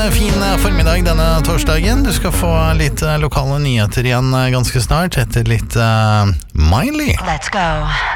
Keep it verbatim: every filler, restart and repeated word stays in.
fin formiddag denne torsdagen. Du skal få litt lokale nyheter igjen ganske snart etter litt uh, Miley. Let's go.